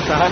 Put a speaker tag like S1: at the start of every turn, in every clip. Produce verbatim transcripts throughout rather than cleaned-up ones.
S1: ça?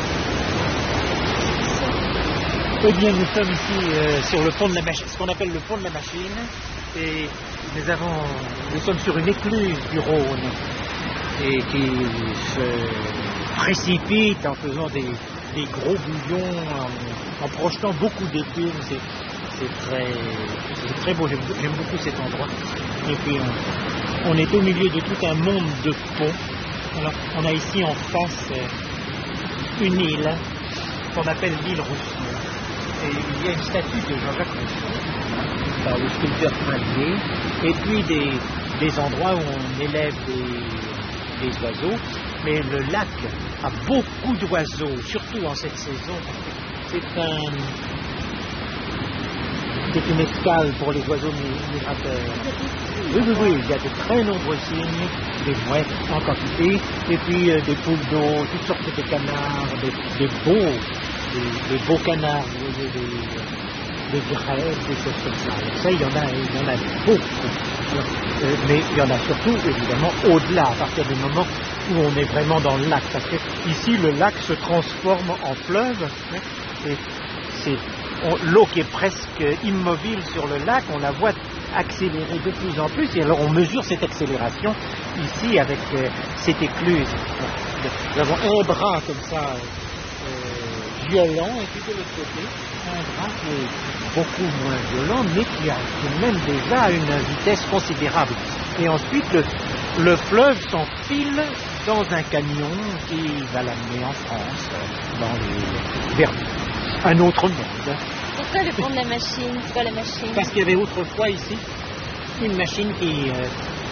S1: Eh bien, nous sommes ici euh, sur le pont de la machine, ce qu'on appelle le pont de la machine, et nous avons, nous sommes sur une écluse du Rhône, et qui se précipite en faisant des, des gros bouillons, en, en projetant beaucoup d'écume. C'est, c'est très, c'est très beau. J'aime, j'aime beaucoup cet endroit. Et puis, on, on est au milieu de tout un monde de ponts. Alors, on a ici en face euh, une île qu'on appelle l'île Rousseau. Et il y a une statue de Jean-Jacques Rousseau, par le sculpteur Pradier, et puis des, des endroits où on élève des, des oiseaux. Mais le lac a beaucoup d'oiseaux, surtout en cette saison. C'est un, c'est une escale pour les oiseaux migrateurs. Oui, oui, oui, il y a de très nombreux cygnes, des mouettes en quantité, et puis euh, des poules d'eau, toutes sortes de canards, des, des beaux, des, des beaux canards, vous voyez, des, des grèves, des choses comme ça. Alors ça, il y en a, il y en a beaucoup. Alors, euh, mais il y en a surtout, évidemment, au-delà, à partir du moment où on est vraiment dans le lac, parce que ici, le lac se transforme en fleuve, hein, et c'est on, l'eau qui est presque immobile sur le lac, on la voit accélérer de plus en plus, et alors on mesure cette accélération ici avec euh, cette écluse. Nous avons un bras comme ça euh, violent, et puis de l'autre côté un bras qui est beaucoup moins violent, mais qui a tout de même déjà une vitesse considérable. Et ensuite le, le fleuve s'enfile dans un camion qui va l'amener en France, dans les, vers un autre monde.
S2: Pourquoi le pont de la machine? C'est quoi la machine?
S1: Parce qu'il y avait autrefois ici une machine qui euh,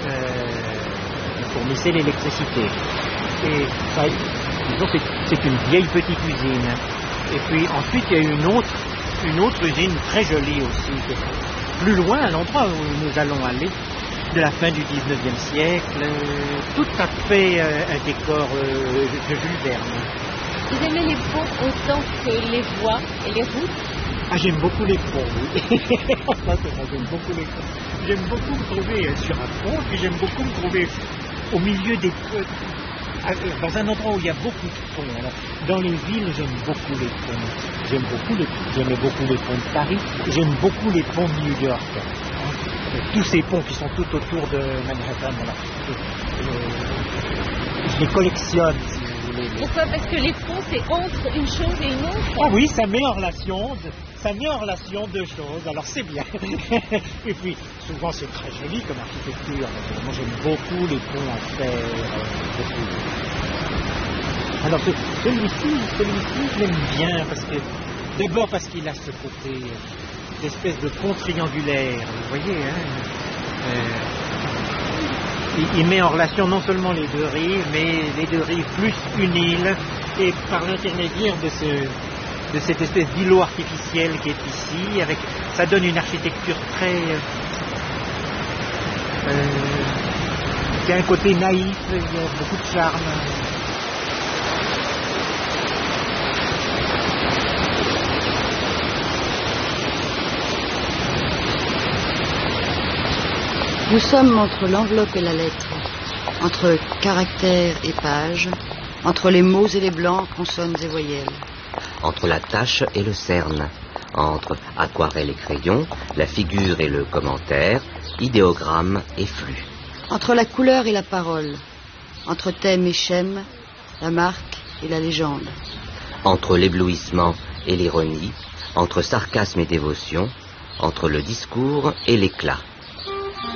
S1: euh, fournissait l'électricité. Et ça, disons, c'est, c'est une vieille petite usine. Et puis ensuite il y a une autre, une autre usine très jolie aussi, plus loin à l'endroit où nous allons aller, de la fin du dix-neuvième siècle, euh, tout à fait euh, un décor euh, de Jules Verne.
S2: Vous aimez les ponts autant que les voies et les routes?
S1: Ah, j'aime beaucoup les ponts, oui. Ça, c'est vrai, j'aime beaucoup les ponts. J'aime beaucoup me trouver euh, sur un pont, puis j'aime beaucoup me trouver au milieu des... Euh, dans un endroit où il y a beaucoup de ponts. Alors, dans les villes, j'aime beaucoup les ponts. J'aime beaucoup les ponts. J'aime beaucoup les ponts de Paris. J'aime beaucoup les ponts de New York. Hein. Tous ces ponts qui sont tout autour de Manhattan. Voilà. Je, je, je les collectionne, si vous voulez.
S2: Pourquoi? Parce que les ponts, c'est entre une chose et une autre.
S1: Ah oui, ça met en relation, ça met en relation deux choses, alors c'est bien. Et puis, souvent c'est très joli comme architecture. Moi j'aime beaucoup les ponts en fer. Euh, alors ce, celui-ci, celui-ci, je l'aime bien, parce que, d'abord parce qu'il a ce côté euh, d'espèce de pont triangulaire, vous voyez, hein. Euh, il, il met en relation non seulement les deux rives, mais les deux rives plus une île, et par l'intermédiaire de ce... de cette espèce d'îlot artificiel qui est ici, avec, ça donne une architecture très... Euh, qui a un côté naïf, il y a beaucoup de charme.
S3: Nous sommes entre l'enveloppe et la lettre, entre caractères et pages, entre les mots et les blancs, consonnes et voyelles.
S4: Entre la tâche et le cerne, entre aquarelle et crayon, la figure et le commentaire, idéogramme et flux.
S3: Entre la couleur et la parole, entre thème et schème, la marque et la légende.
S4: Entre l'éblouissement et l'ironie, entre sarcasme et dévotion, entre le discours et l'éclat.